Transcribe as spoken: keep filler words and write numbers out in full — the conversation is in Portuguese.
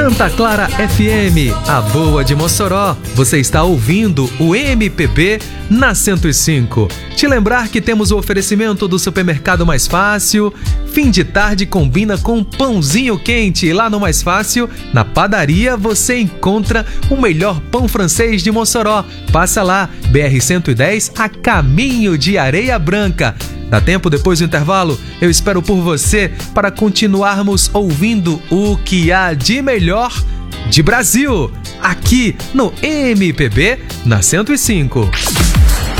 Santa Clara F M, a boa de Mossoró. Você está ouvindo o M P B na cento e cinco. Te lembrar que temos o oferecimento do Supermercado Mais Fácil. Fim de tarde combina com um pãozinho quente. E lá no Mais Fácil, na padaria, você encontra o melhor pão francês de Mossoró. Passa lá, B R cento e dez, a caminho de Areia Branca. Dá tempo depois do intervalo? Eu espero por você para continuarmos ouvindo o que há de melhor de Brasil, aqui no M P B na cento e cinco.